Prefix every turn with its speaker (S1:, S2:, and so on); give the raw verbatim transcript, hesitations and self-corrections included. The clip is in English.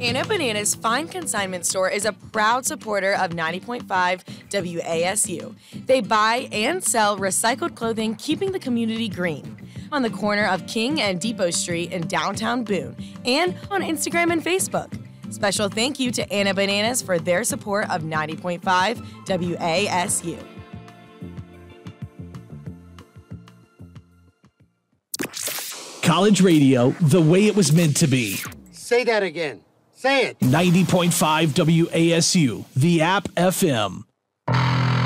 S1: Anna Bananas Fine Consignment Store is a proud supporter of ninety point five W A S U. They buy and sell recycled clothing, keeping the community green. On the corner of King and Depot Street in downtown Boone, and on Instagram and Facebook. Special thank you to Anna Bananas for their support of ninety point five W A S U.
S2: College radio, the way it was meant to be.
S3: Say that again. Say it.
S2: ninety point five W A S U, the app F M.